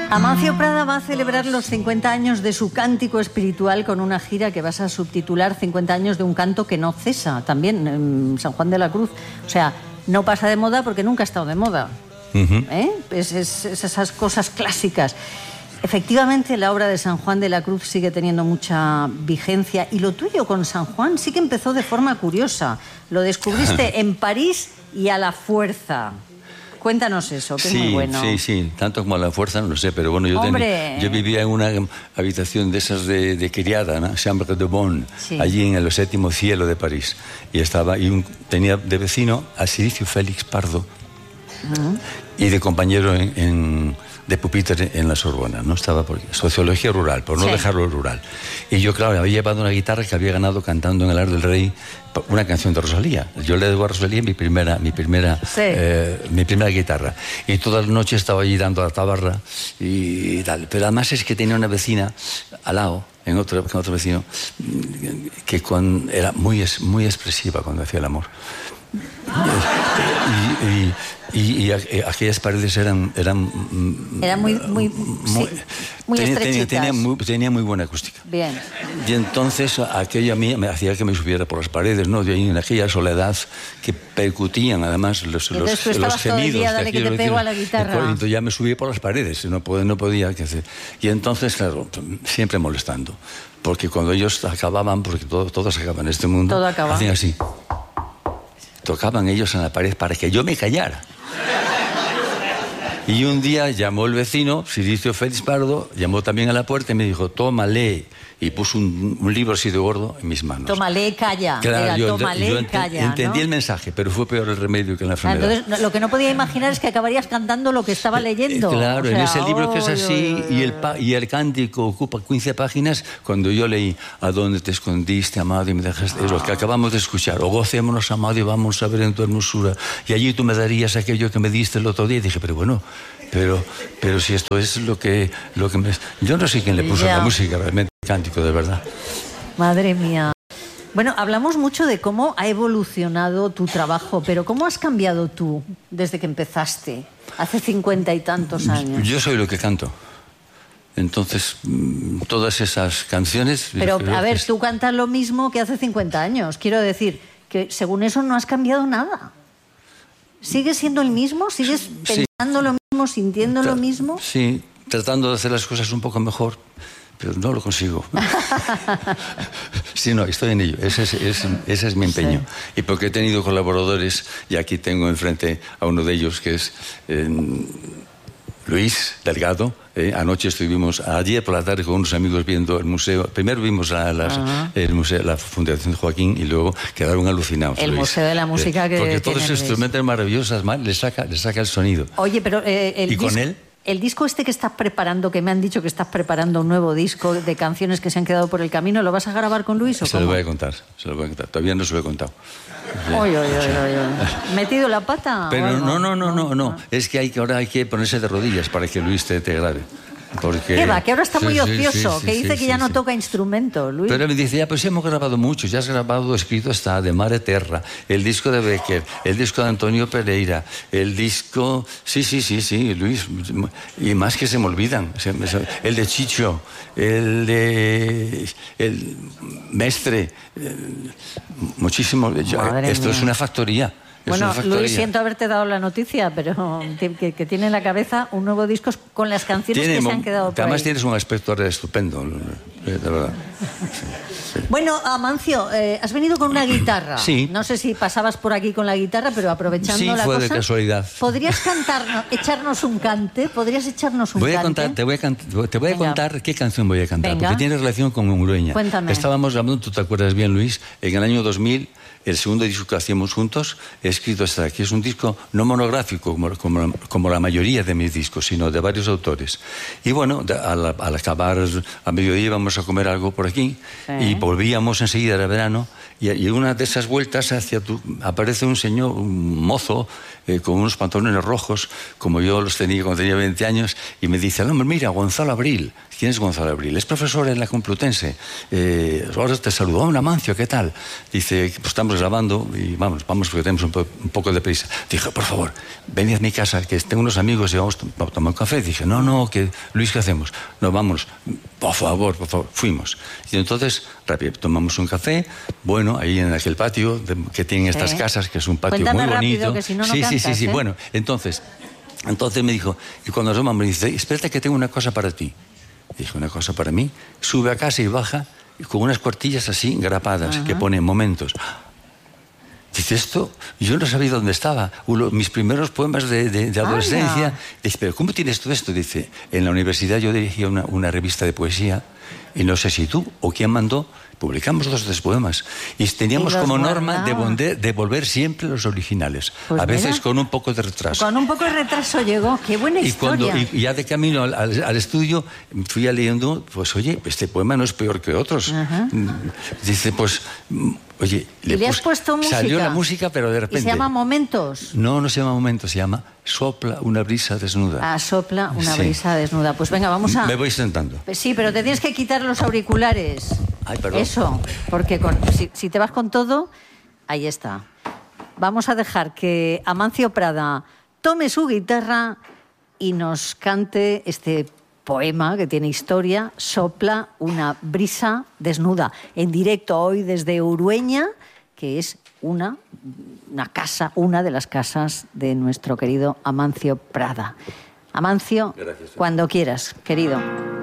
Amancio Prada va a celebrar los 50 años de su cántico espiritual con una gira que vas a subtitular 50 años de un canto que no cesa, también en San Juan de la Cruz. O sea, no pasa de moda porque nunca ha estado de moda. Es esas cosas clásicas. Efectivamente, la obra de San Juan de la Cruz sigue teniendo mucha vigencia y lo tuyo con San Juan sí que empezó de forma curiosa. Lo descubriste en París y a la fuerza. Cuéntanos eso, que es muy bueno. Sí, tanto como a la fuerza, no lo sé, pero bueno, yo vivía en una habitación de esas de criada, ¿no? Chambre de Bonne, allí en el 7º cielo de París. Y tenía de vecino a Silicio Félix Pardo y de compañero de pupitre en la Sorbona, ¿no? Estaba por sociología rural, por no dejarlo rural. Y yo, claro, había llevado una guitarra que había ganado cantando en el Ar del Rey una canción de Rosalía. Yo le debo a Rosalía mi primera guitarra. Y todas las noches estaba allí dando la tabarra y tal. Pero además es que tenía una vecina al lado, en otro vecino, que era muy expresiva cuando hacía el amor. Y aquellas paredes eran muy estrechitas. Tenía muy buena acústica. Bien. Y entonces aquello a mí me hacía que me subiera por las paredes, ¿no? De ahí en aquella soledad que percutían además los gemidos. Dale que te pego a la guitarra. Entonces ya me subí por las paredes, no podía. Y entonces, claro, siempre molestando. Porque cuando ellos acababan, porque todos acaban en este mundo, hacían así. Tocaban ellos en la pared para que yo me callara. Y un día llamó el vecino, Silicio Félix Pardo, llamó también a la puerta y me dijo, tómale. Y puso un libro así de gordo en mis manos. Tómale, calla. Claro, yo calla. Entendí el mensaje, pero fue peor el remedio que la enfermedad. Entonces, lo que no podía imaginar es que acabarías cantando lo que estaba leyendo. Claro, en ese libro que es así, y el cántico ocupa 15 páginas, cuando yo leí, ¿a dónde te escondiste, amado, y me dejaste? Es lo que acabamos de escuchar. O gocémonos, amado, y vamos a ver en tu hermosura. Y allí tú me darías aquello que me diste el otro día. Y dije, pero bueno, pero si esto es lo que me... Yo no sé quién le puso la música realmente. Cántico, de verdad. Madre mía. Bueno, hablamos mucho de cómo ha evolucionado tu trabajo, pero ¿cómo has cambiado tú desde que empezaste, hace 50 y tantos años? Yo soy lo que canto. Entonces, todas esas canciones... Pero, a ver, tú cantas lo mismo que hace 50 años. Quiero decir que según eso no has cambiado nada. ¿Sigues siendo el mismo? ¿Sigues pensando lo mismo, sintiendo lo mismo? Sí, tratando de hacer las cosas un poco mejor. Pero no lo consigo. Sí, no, estoy en ello. Ese es mi empeño. Sí. Y porque he tenido colaboradores, y aquí tengo enfrente a uno de ellos, que es Luis Delgado. Anoche estuvimos, ayer por la tarde, con unos amigos viendo el museo. Primero vimos el museo, la Fundación Joaquín, y luego quedaron alucinados. El Museo de la Música que porque todos esos instrumentos maravillosos, le saca el sonido. Oye, pero con él... El disco este que estás preparando, que me han dicho que estás preparando un nuevo disco de canciones que se han quedado por el camino, ¿lo vas a grabar con Luis o cómo? Se lo voy a contar. Todavía no se lo he contado. Oy. ¿Metido la pata? Pero no. Es que ahora hay que ponerse de rodillas para que Luis te grabe. Porque... ¿Qué va? Que ahora está muy ocioso, que dice que ya no toca instrumento, Luis. Pero me dice, pues hemos grabado mucho, ya has grabado, escrito está de Mare Terra, el disco de Becker, el disco de Antonio Pereira, el disco... Sí, Luis, y más que se me olvidan, el de Chicho, el Mestre, muchísimo. Esto es una factoría. Bueno, Luis, siento haberte dado la noticia, pero que tiene en la cabeza un nuevo disco con las canciones que se han quedado por además ahí. Tienes un aspecto estupendo, de verdad. Sí. Bueno, Amancio, has venido con una guitarra. Sí. No sé si pasabas por aquí con la guitarra, pero aprovechando la cosa... Sí, fue de casualidad. ¿Podrías echarnos un cante? Te voy a contar qué canción voy a cantar, porque tiene relación con Urueña. Cuéntame. Estábamos hablando, tú te acuerdas bien, Luis, en el año 2000... El segundo disco que hacíamos juntos, he escrito hasta aquí. Es un disco no monográfico, como la mayoría de mis discos, sino de varios autores. Y bueno, al acabar a mediodía íbamos a comer algo por aquí, y volvíamos enseguida, era verano, y una de esas vueltas aparece un señor, un mozo, con unos pantalones rojos, como yo los tenía cuando tenía 20 años, y me dice, hombre, mira, Gonzalo Abril. ¿Quién es Gonzalo Abril? Es profesor en la Complutense. Ahora te saludó, Amancio, ¿qué tal? Dice, pues estamos estamos grabando y vamos porque tenemos un poco de prisa. Dije, por favor, venid a mi casa, que tengo unos amigos y vamos a tomar un café. Dije, no, que Luis, ¿qué hacemos? No, vamos, por favor. Fuimos. Y entonces, rápido, tomamos un café, bueno, ahí en aquel patio que tienen estas casas, que es un patio Cuéntame muy bonito. rápido, que si no, no cantas, sí. Bueno, entonces me dijo, y cuando nos vamos me dice, espérate que tengo una cosa para ti. Dije, ¿una cosa para mí? Sube a casa y baja con unas cuartillas así, grapadas, que pone momentos. Dice, esto, yo no sabía dónde estaba. Mis primeros poemas de adolescencia. Dice, ¿pero cómo tienes todo esto? Dice, en la universidad yo dirigía una revista de poesía y no sé si tú o quién mandó, publicamos 2 o 3 poemas. Y teníamos como norma devolver siempre los originales. Pues a veces mira, con un poco de retraso. Con un poco de retraso llegó. ¡Qué buena historia! Y ya de camino al estudio fui leyendo, pues oye, este poema no es peor que otros. Dice, pues, oye... ¿Y le has puesto música? Salió la música, pero de repente... ¿Y se llama Momentos? No se llama Momentos, se llama Sopla una brisa desnuda. Ah, sopla una brisa desnuda. Pues venga, vamos a... Me voy sentando. Sí, pero te tienes que quitar los auriculares. Ay, perdón. Eso, porque si te vas con todo, ahí está. Vamos a dejar que Amancio Prada tome su guitarra y nos cante este poema que tiene historia, Sopla una brisa desnuda, en directo hoy desde Urueña, que es una de las casas de nuestro querido Amancio Prada. Amancio, gracias, cuando quieras, querido.